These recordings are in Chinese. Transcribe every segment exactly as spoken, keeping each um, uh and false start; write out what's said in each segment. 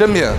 真品。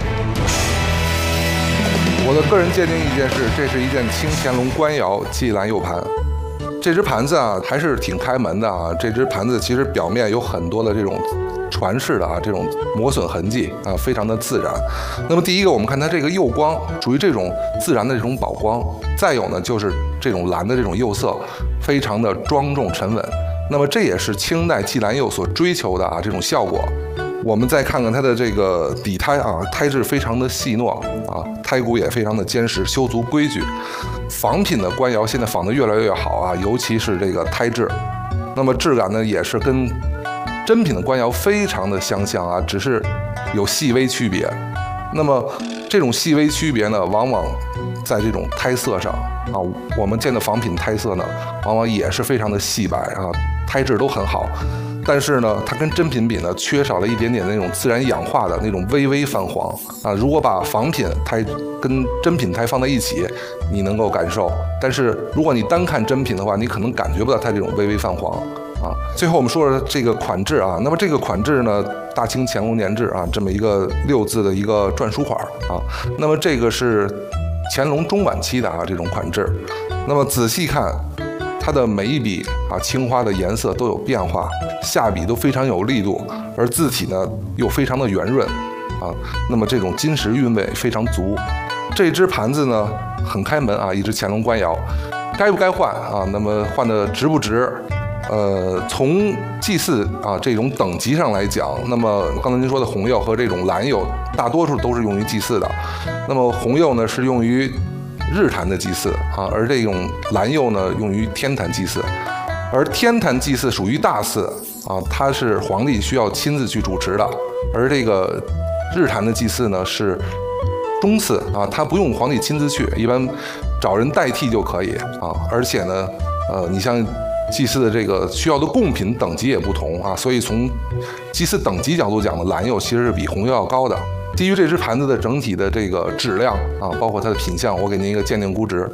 我的个人鉴定意见是，这是一件清乾隆官窑祭蓝釉盘。这只盘子啊，还是挺开门的啊。这只盘子其实表面有很多的这种传世的啊这种磨损痕迹啊，非常的自然。那么第一个，我们看它这个釉光属于这种自然的这种宝光，再有呢就是这种蓝的这种釉色，非常的庄重沉稳。那么这也是清代祭蓝釉所追求的啊这种效果。我们再看看它的这个底胎啊，胎质非常的细糯啊，胎骨也非常的坚实，修足规矩。仿品的官窑现在仿得越来越好啊，尤其是这个胎质，那么质感呢也是跟真品的官窑非常的相像啊，只是有细微区别。那么这种细微区别呢，往往在这种胎色上啊，我们见的仿品胎色呢，往往也是非常的细白啊，胎质都很好。但是呢，它跟真品比呢，缺少了一点点那种自然氧化的那种微微泛黄啊。如果把仿品胎跟真品胎放在一起，你能够感受；但是如果你单看真品的话，你可能感觉不到它这种微微泛黄啊。最后我们说说这个款制啊，那么这个款制呢，大清乾隆年制啊，这么一个六字的一个篆书款啊。那么这个是乾隆中晚期的啊这种款制。那么仔细看，它的每一笔啊青花的颜色都有变化，下笔都非常有力度，而字体呢又非常的圆润啊，那么这种金石韵味非常足。这只盘子呢很开门啊，一只乾隆官窑，该不该换啊？那么换的值不值？呃，从祭祀啊这种等级上来讲，那么刚才您说的红釉和这种蓝釉，大多数都是用于祭祀的。那么红釉呢是用于日坛的祭祀啊，而这种蓝釉呢用于天坛祭祀，而天坛祭祀属于大祀啊，它是皇帝需要亲自去主持的，而这个日坛的祭祀呢是中祀啊，它不用皇帝亲自去，一般找人代替就可以啊，而且呢，呃，你像祭祀的这个需要的贡品等级也不同啊，所以从祭祀等级角度讲呢，蓝釉其实是比红釉要高的。基于这只盘子的整体的这个质量啊，包括它的品相，我给您一个鉴定估值。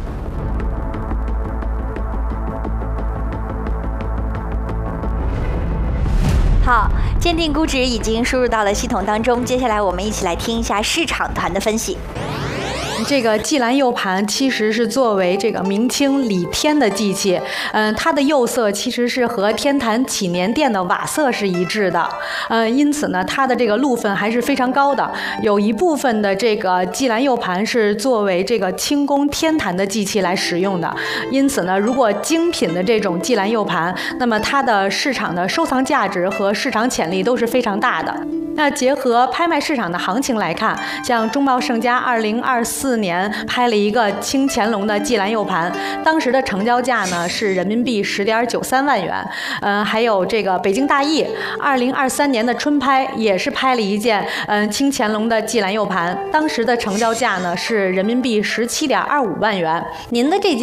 好，鉴定估值已经输入到了系统当中，接下来我们一起来听一下市场团的分析。 这个祭蓝釉盘其实是作为这个明清礼天的祭器，嗯，它的釉色其实是和天坛祈年殿的瓦色是一致的，嗯，因此呢，它的这个路分还是非常高的。有一部分的这个祭蓝釉盘是作为这个清宫天坛的祭器来使用的，因此呢，如果精品的这种祭蓝釉盘，那么它的市场的收藏价值和市场潜力都是非常大的。那结合拍卖市场的行情来看，像中茂盛家二零二四年拍了一个清乾隆的祭蓝釉盘，当时的成交价呢是人民币十点九三万元。嗯、呃，还有这个北京大益二零二三年的春拍也是拍了一件嗯、呃、清乾隆的祭蓝釉盘，当时的成交价呢是人民币十七点二五万元。您的这件